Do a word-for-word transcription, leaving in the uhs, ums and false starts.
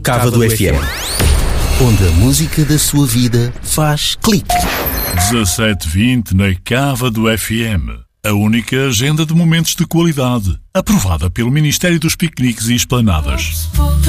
Cava do F M, onde a música da sua vida faz clique. dezassete e vinte na Cava do F M. A única agenda de momentos de qualidade, aprovada pelo Ministério dos Piqueniques e Esplanadas.